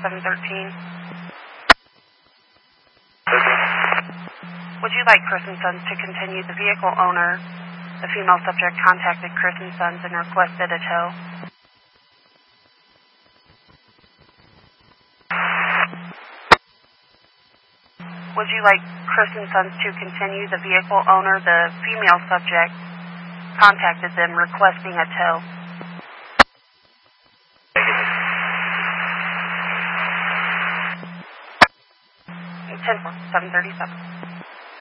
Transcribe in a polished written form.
713. Would you like Chris and Sons to continue? The vehicle owner, the female subject, contacted Chris and Sons and requested a tow. Would you like Chris and Sons to continue? The vehicle owner, the female subject, contacted them requesting a tow. 10-737.